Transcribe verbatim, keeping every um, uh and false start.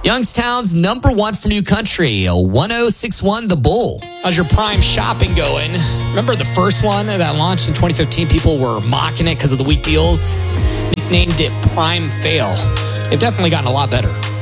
Youngstown's number one for New Country, one oh six one The Bull. How's your Prime shopping going? Remember the first one that launched in twenty fifteen? People were mocking it because of the weak deals. Nicknamed it Prime Fail. They've definitely gotten a lot better.